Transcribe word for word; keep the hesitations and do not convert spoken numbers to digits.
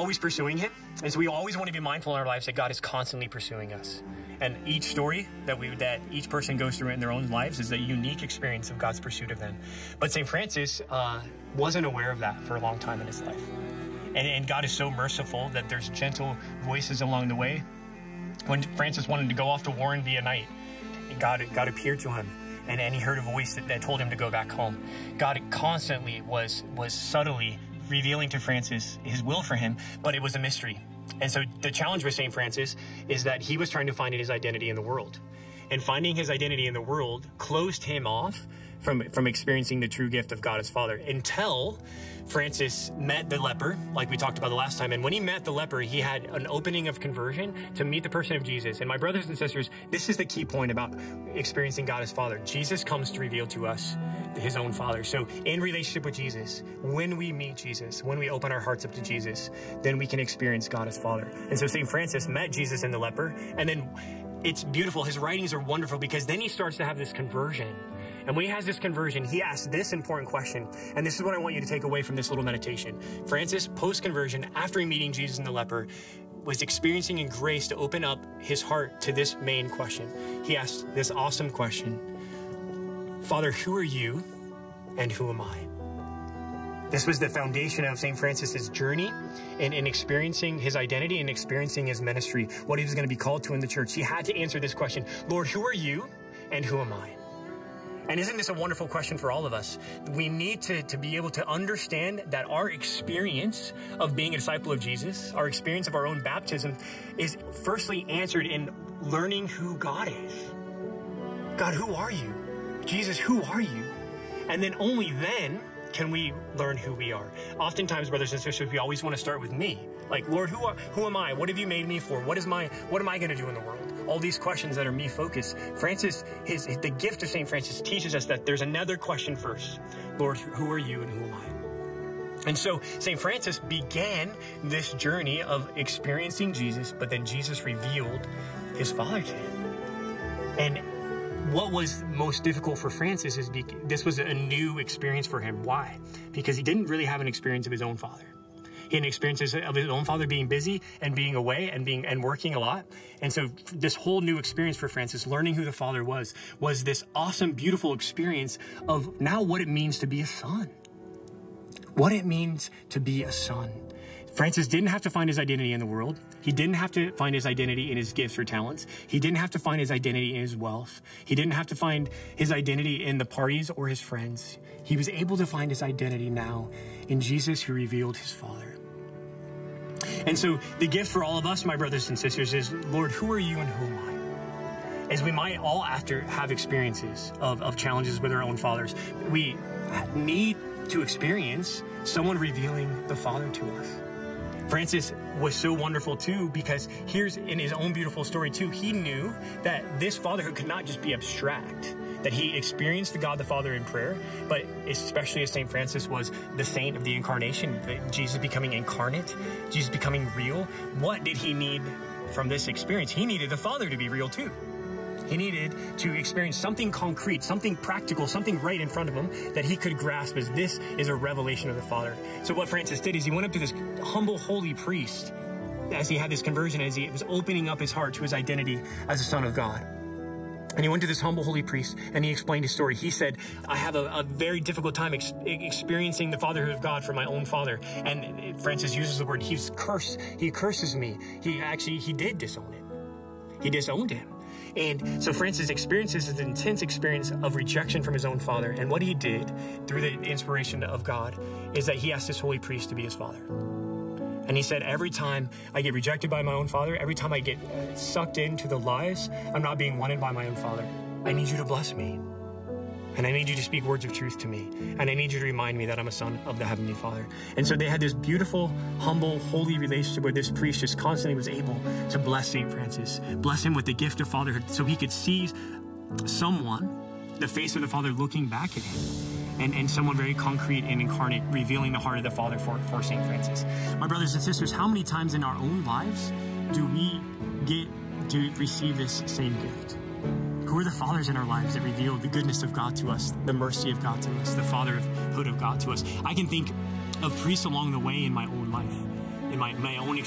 always pursuing him. And so we always want to be mindful in our lives that God is constantly pursuing us. And each story that we that each person goes through in their own lives is a unique experience of God's pursuit of them. But Saint Francis uh, wasn't aware of that for a long time in his life. And, and God is so merciful that there's gentle voices along the way. When Francis wanted to go off to war and be a knight, God, God appeared to him. And, and he heard a voice that, that told him to go back home. God constantly was was subtly revealing to Francis his will for him, but it was a mystery. And so the challenge with Saint Francis is that he was trying to find his identity in the world. And finding his identity in the world closed him off from, from experiencing the true gift of God as Father until Francis met the leper, like we talked about the last time. And when he met the leper, he had an opening of conversion to meet the person of Jesus. And my brothers and sisters, this is the key point about experiencing God as Father. Jesus comes to reveal to us his own Father. So in relationship with Jesus, when we meet Jesus, when we open our hearts up to Jesus, then we can experience God as Father. And so Saint Francis met Jesus and the leper, and then it's beautiful. His writings are wonderful because then he starts to have this conversion. And when he has this conversion, he asks this important question. And this is what I want you to take away from this little meditation. Francis, post-conversion, after meeting Jesus and the leper, was experiencing in grace to open up his heart to this main question. He asked this awesome question: Father, who are you and who am I? This was the foundation of Saint Francis's journey in, in experiencing his identity and experiencing his ministry, what he was going to be called to in the church. He had to answer this question: Lord, who are you and who am I? And isn't this a wonderful question for all of us? We need to, to be able to understand that our experience of being a disciple of Jesus, our experience of our own baptism, is firstly answered in learning who God is. God, who are you? Jesus, who are you? And then only then can we learn who we are. Oftentimes, brothers and sisters, we always want to start with me. Like, Lord, who are, who am I? What have you made me for? What is my, what am I going to do in the world? All these questions that are me focused. Francis, his, the gift of Saint Francis teaches us that there's another question first. Lord, who are you and who am I? And so Saint Francis began this journey of experiencing Jesus, but then Jesus revealed his Father to him. And what was most difficult for Francis is be- this was a new experience for him. Why? Because he didn't really have an experience of his own Father. He had experiences of his own father being busy and being away and being and working a lot. And so this whole new experience for Francis, learning who the Father was, was this awesome, beautiful experience of now what it means to be a son. What it means to be a son. Francis didn't have to find his identity in the world. He didn't have to find his identity in his gifts or talents. He didn't have to find his identity in his wealth. He didn't have to find his identity in the parties or his friends. He was able to find his identity now in Jesus, who revealed his Father. And so the gift for all of us, my brothers and sisters, is, Lord, who are you and who am I? As we might all after have experiences of, of challenges with our own fathers, we need to experience someone revealing the Father to us. Francis was so wonderful too, because here's in his own beautiful story too, he knew that this fatherhood could not just be abstract, that he experienced the God the Father in prayer, but especially as Saint Francis was the saint of the incarnation, Jesus becoming incarnate, Jesus becoming real. What did he need from this experience? He needed the Father to be real too. He needed to experience something concrete, something practical, something right in front of him that he could grasp as this is a revelation of the Father. So what Francis did is he went up to this humble, holy priest as he had this conversion, as he was opening up his heart to his identity as a son of God. And he went to this humble, holy priest, and he explained his story. He said, I have a, a very difficult time ex- experiencing the fatherhood of God from my own father. And Francis uses the word, he's cursed. He curses me. He actually, he did disown him. He disowned him. And so Francis experiences this intense experience of rejection from his own father. And what he did through the inspiration of God is that he asked this holy priest to be his father. And he said, every time I get rejected by my own father, every time I get sucked into the lies, I'm not being wanted by my own father. I need you to bless me. And I need you to speak words of truth to me. And I need you to remind me that I'm a son of the Heavenly Father. And so they had this beautiful, humble, holy relationship where this priest just constantly was able to bless Saint Francis, bless him with the gift of fatherhood so he could see someone, the face of the Father looking back at him. And, and someone very concrete and incarnate, revealing the heart of the Father for, for Saint Francis. My brothers and sisters, how many times in our own lives do we get to receive this same gift? Who are the fathers in our lives that reveal the goodness of God to us, the mercy of God to us, the fatherhood of God to us? I can think of priests along the way in my own life in my, my own